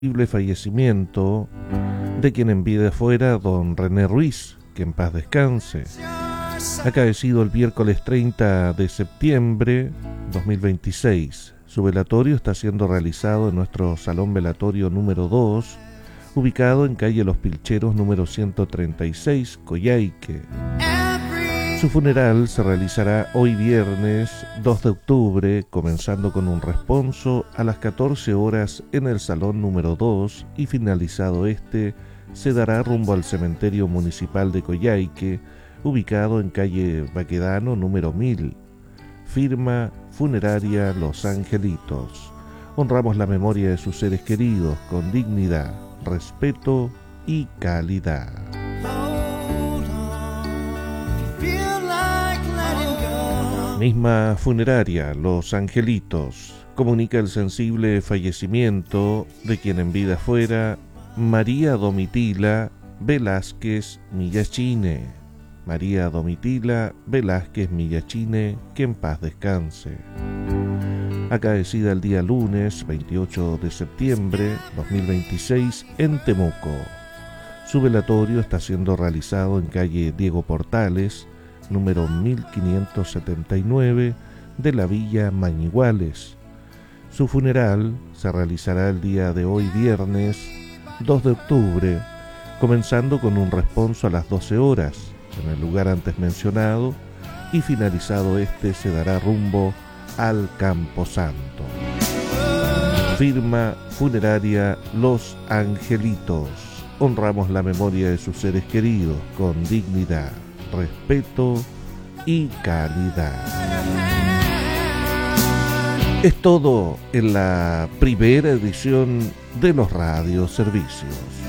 fallecimiento de quien en vida fuera don René Ruiz, que en paz descanse. Acaecido el miércoles 30 de septiembre 2026. Su velatorio está siendo realizado en nuestro Salón Velatorio número 2, ubicado en calle Los Pilcheros número 136, Coyhaique. Su funeral se realizará hoy viernes 2 de octubre, comenzando con un responso a las 14 horas en el Salón número 2 y finalizado se dará rumbo al Cementerio Municipal de Coyhaique, ubicado en calle Baquedano número 1000. Firma Funeraria Los Angelitos. Honramos la memoria de sus seres queridos con dignidad, respeto y calidad. Misma funeraria Los Angelitos comunica el sensible fallecimiento de quien en vida fuera María Domitila Velázquez Millachine. María Domitila Velázquez Millachine, que en paz descanse. Acaecida el día lunes 28 de septiembre 2026 en Temuco. Su velatorio está siendo realizado en calle Diego Portales, número 1579 de la Villa Mañiguales. Su funeral se realizará el día de hoy viernes 2 de octubre, comenzando con un responso a las 12 horas en el lugar antes mencionado y finalizado se dará rumbo al Camposanto. Firma Funeraria Los Angelitos. Honramos la memoria de sus seres queridos con dignidad, respeto y calidad. Es todo en la primera edición de los radioservicios.